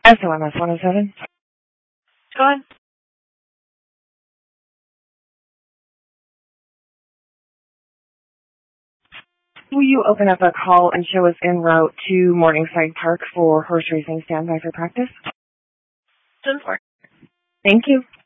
SOMS 107. Go on. Will you open up a call and show us en route to Morningside Park for horse racing standby for practice? 10-4. Thank you.